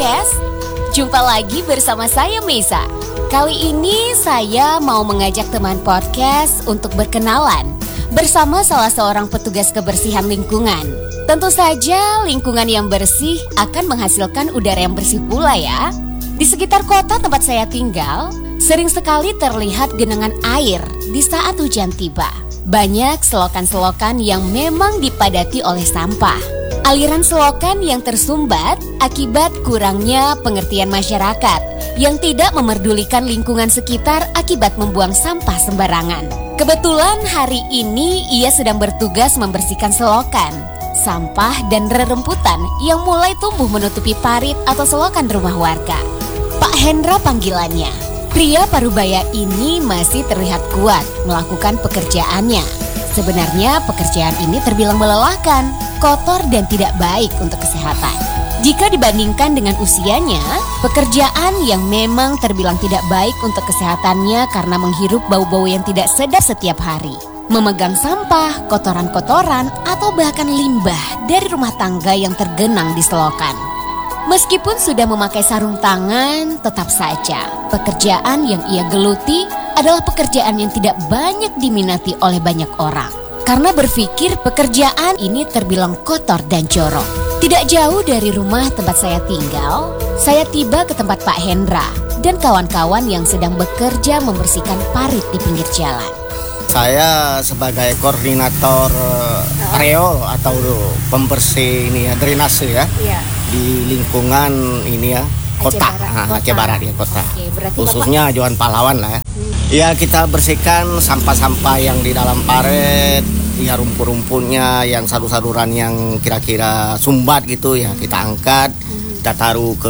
Podcast. Jumpa lagi bersama saya Mesa. Kali ini saya mau mengajak teman podcast untuk berkenalan bersama salah seorang petugas kebersihan lingkungan. Tentu saja lingkungan yang bersih akan menghasilkan udara yang bersih pula ya. Di sekitar kota tempat saya tinggal, sering sekali terlihat genangan air di saat hujan tiba. Banyak selokan-selokan yang memang dipadati oleh sampah. Aliran selokan yang tersumbat akibat kurangnya pengertian masyarakat yang tidak memerdulikan lingkungan sekitar akibat membuang sampah sembarangan. Kebetulan hari ini ia sedang bertugas membersihkan selokan, sampah dan rerumputan yang mulai tumbuh menutupi parit atau selokan rumah warga. Pak Hendra panggilannya. Pria parubaya ini masih terlihat kuat melakukan pekerjaannya. Sebenarnya pekerjaan ini terbilang melelahkan, kotor dan tidak baik untuk kesehatan. Jika dibandingkan dengan usianya, pekerjaan yang memang terbilang tidak baik untuk kesehatannya karena menghirup bau-bau yang tidak sedap setiap hari. Memegang sampah, kotoran-kotoran, atau bahkan limbah dari rumah tangga yang tergenang di selokan. Meskipun sudah memakai sarung tangan, tetap saja pekerjaan yang ia geluti adalah pekerjaan yang tidak banyak diminati oleh banyak orang. Karena berpikir pekerjaan ini terbilang kotor dan jorok. Tidak jauh dari rumah tempat saya tinggal, saya tiba ke tempat Pak Hendra dan kawan-kawan yang sedang bekerja membersihkan parit di pinggir jalan. Saya sebagai koordinator areol atau pembersih ini ya, drainase ya, di lingkungan ini ya, kota, Aceh Barat ya, kota. Khususnya Johan Pahlawan lah ya. Ya, kita bersihkan sampah-sampah yang di dalam parit, ya rumput-rumputnya, yang saluran-saluran yang kira-kira sumbat gitu ya, kita angkat, kita taruh ke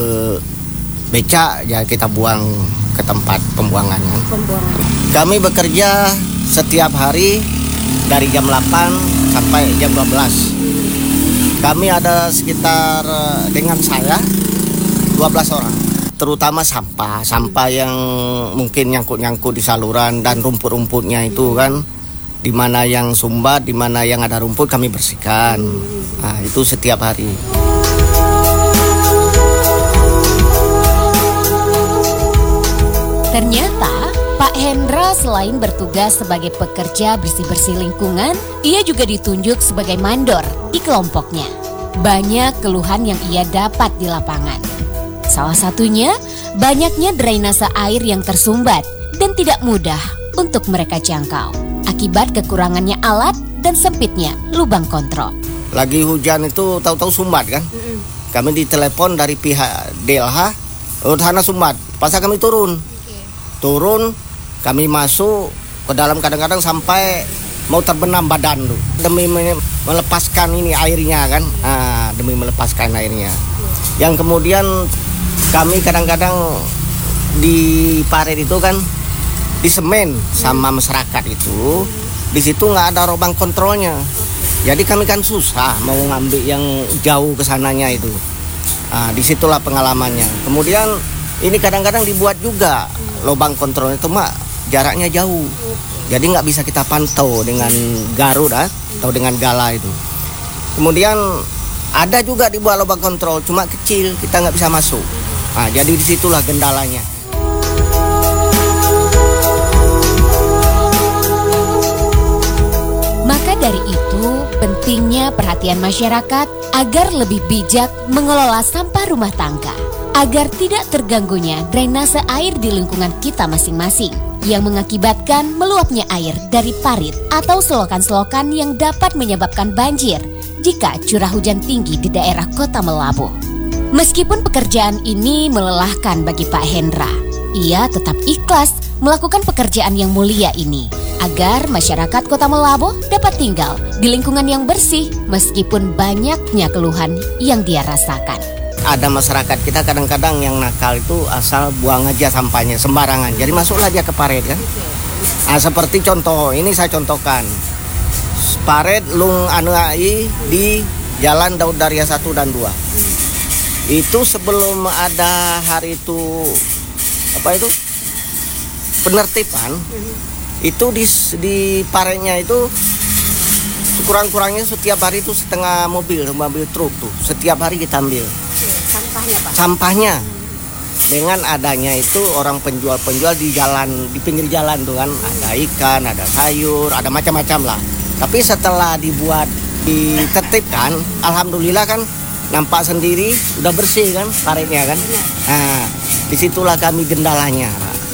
becak, ya kita buang ke tempat pembuangan. Kami bekerja setiap hari dari jam 8 sampai jam 12. Kami ada sekitar dengan saya 12 orang. Terutama sampah yang mungkin nyangkut-nyangkut di saluran dan rumput-rumputnya itu kan, di mana yang sumbat, di mana yang ada rumput kami bersihkan. Nah, itu setiap hari. Ternyata Pak Hendra selain bertugas sebagai pekerja bersih-bersih lingkungan, ia juga ditunjuk sebagai mandor di kelompoknya. Banyak keluhan yang ia dapat di lapangan. Salah satunya, banyaknya drainase air yang tersumbat dan tidak mudah untuk mereka jangkau akibat kekurangannya alat dan sempitnya lubang kontrol. Lagi hujan itu tahu-tahu sumbat kan? Kami ditelepon dari pihak DLH, sana sumbat. Pasal kami turun, kami masuk ke dalam, kadang-kadang sampai mau terbenam badan tuh demi melepaskan ini airnya kan, demi melepaskan airnya. Yang kemudian kami kadang-kadang di parit itu kan di semen sama masyarakat itu, di situ nggak ada lubang kontrolnya. Jadi kami kan susah mau ngambil yang jauh ke sananya itu. Disitulah pengalamannya. Kemudian ini kadang-kadang dibuat juga lubang kontrolnya itu jaraknya jauh. Jadi nggak bisa kita pantau dengan garut atau dengan gala itu. Kemudian ada juga dibuat lubang kontrol, cuma kecil, kita nggak bisa masuk. Jadi disitulah kendalanya. Maka dari itu, pentingnya perhatian masyarakat agar lebih bijak mengelola sampah rumah tangga, agar tidak terganggunya drainase air di lingkungan kita masing-masing, yang mengakibatkan meluapnya air dari parit atau selokan-selokan yang dapat menyebabkan banjir jika curah hujan tinggi di daerah Kota Melabuh. Meskipun pekerjaan ini melelahkan bagi Pak Hendra, ia tetap ikhlas melakukan pekerjaan yang mulia ini agar masyarakat Kota Melabuh dapat tinggal di lingkungan yang bersih meskipun banyaknya keluhan yang dia rasakan. Ada masyarakat kita kadang-kadang yang nakal itu asal buang aja sampahnya sembarangan, jadi masuklah dia ke parit kan. Seperti contoh, ini saya contohkan. Parit Lung Anu Ai di Jalan Daud Darya 1 dan 2. Itu sebelum ada hari itu penertiban, itu di paritnya itu kurang-kurangnya setiap hari itu setengah mobil truk tuh, setiap hari kita ambil. sampahnya, Pak? Sampahnya. Dengan adanya itu orang penjual-penjual di jalan, di pinggir jalan tuh kan, ada ikan, ada sayur, ada macam-macam lah. Tapi setelah dibuat, ditertibkan, alhamdulillah kan nampak sendiri udah bersih kan paretnya kan. Nah, disitulah kami gendalanya.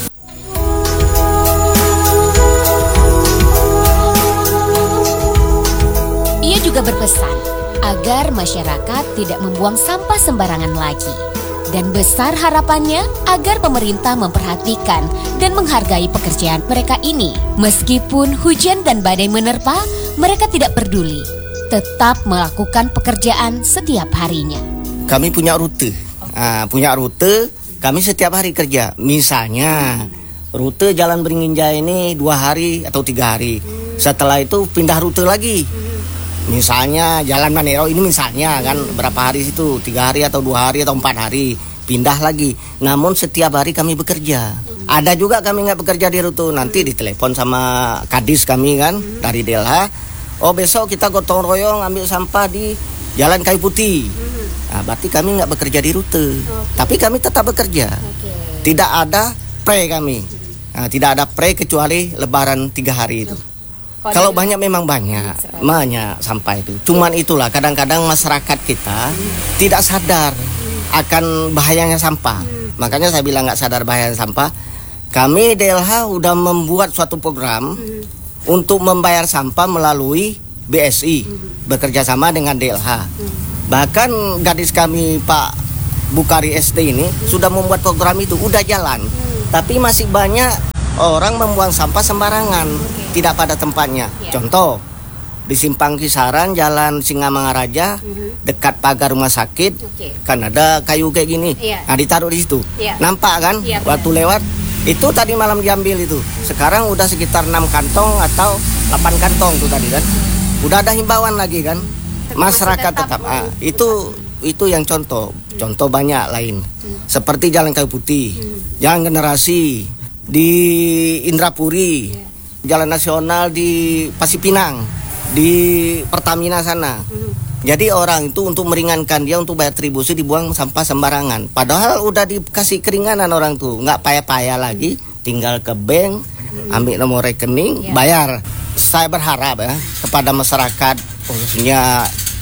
Ia juga berpesan agar masyarakat tidak membuang sampah sembarangan lagi. Dan besar harapannya agar pemerintah memperhatikan dan menghargai pekerjaan mereka ini. Meskipun hujan dan badai menerpa, mereka tidak peduli. Tetap melakukan pekerjaan setiap harinya. Kami punya rute. Kami setiap hari kerja. Misalnya rute Jalan Beringin Jaya ini 2 hari atau 3 hari. Setelah itu pindah rute lagi. Misalnya Jalan Manero ini misalnya kan berapa hari situ, 3 hari atau 2 hari atau 4 hari, pindah lagi. Namun setiap hari kami bekerja. Ada juga kami nggak bekerja di rute, nanti ditelepon sama kadis kami kan dari DLH. Oh besok kita gotong royong ambil sampah di Jalan Kayu Putih. Nah, berarti kami nggak bekerja di rute, tapi kami tetap bekerja. Tidak ada pre kami. Nah, tidak ada pre kecuali Lebaran 3 hari itu. Kalau banyak memang banyak sampah itu. Cuman itulah kadang-kadang masyarakat kita tidak sadar akan bahayanya sampah. Makanya saya bilang nggak sadar bahaya sampah. Kami DLH udah membuat suatu program untuk membayar sampah melalui BSI, bekerja sama dengan DLH. Bahkan gadis kami Pak Bukari ST ini sudah membuat program itu, udah jalan. Tapi masih banyak orang membuang sampah sembarangan, tidak pada tempatnya. Contoh, di Simpang Kisaran, Jalan Singamangaraja, dekat pagar rumah sakit, kan ada kayu kayak gini. Nah, ditaruh di situ. Nampak kan? Waktu lewat, itu tadi malam diambil itu. Sekarang udah sekitar 6 kantong atau 8 kantong tuh tadi kan. Udah ada himbauan lagi kan. Masyarakat tetap. Itu yang contoh banyak lain. Seperti Jalan Kayu Putih, Jalan Generasi di Indrapuri, Jalan Nasional di Pasipinang, di Pertamina sana. Jadi orang itu untuk meringankan dia untuk bayar tribusi dibuang sampah sembarangan. Padahal udah dikasih keringanan orang tuh, nggak payah-payah lagi, tinggal ke bank, ambil nomor rekening, bayar. Saya berharap ya kepada masyarakat khususnya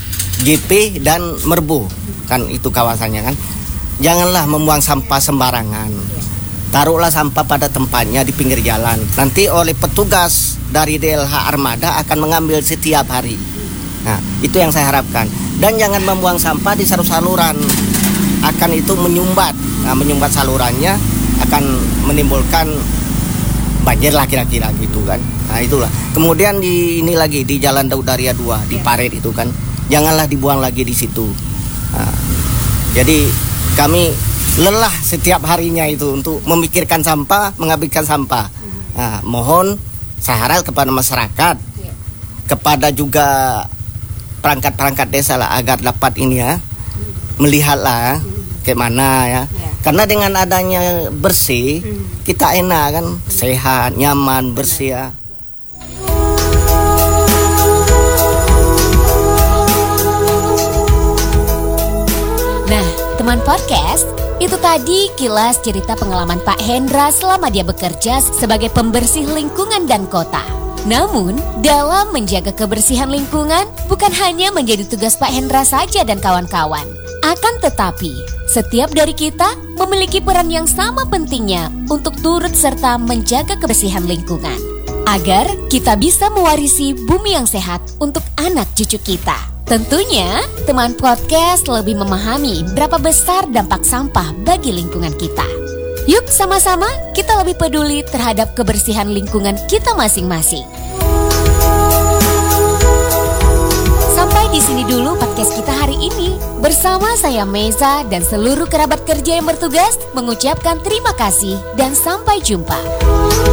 JP dan Merbu, kan itu kawasannya kan, janganlah membuang sampah sembarangan. Taruhlah sampah pada tempatnya di pinggir jalan. Nanti oleh petugas dari DLH Armada akan mengambil setiap hari. Nah, itu yang saya harapkan. Dan jangan membuang sampah di saluran. Akan itu menyumbat. Nah, menyumbat salurannya akan menimbulkan banjir lah kira-kira gitu kan. Nah, itulah. Kemudian di Jalan Daud Daria 2 di Paret itu kan. Janganlah dibuang lagi di situ. Nah, jadi kami lelah setiap harinya itu untuk memikirkan sampah, menghabiskan sampah. Nah, mohon saya harap kepada masyarakat, kepada juga perangkat-perangkat desa lah agar dapat ini ya, melihatlah kayak mana ya. Karena dengan adanya bersih, kita enak kan, sehat, nyaman, bersih ya. Nah, teman podcast, itu tadi kilas cerita pengalaman Pak Hendra selama dia bekerja sebagai pembersih lingkungan dan kota. Namun, dalam menjaga kebersihan lingkungan bukan hanya menjadi tugas Pak Hendra saja dan kawan-kawan. Akan tetapi, setiap dari kita memiliki peran yang sama pentingnya untuk turut serta menjaga kebersihan lingkungan. Agar kita bisa mewarisi bumi yang sehat untuk anak cucu kita. Tentunya, teman podcast lebih memahami berapa besar dampak sampah bagi lingkungan kita. Yuk sama-sama kita lebih peduli terhadap kebersihan lingkungan kita masing-masing. Sampai di sini dulu podcast kita hari ini. Bersama saya Meza dan seluruh kerabat kerja yang bertugas mengucapkan terima kasih dan sampai jumpa.